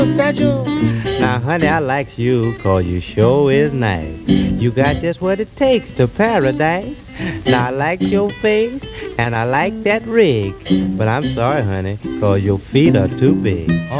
Now, honey, I likes you 'cause you sure is nice. You got just what it takes to paradise. Now, I like your face and I like that rig. But I'm sorry, honey, 'cause your feet are too big.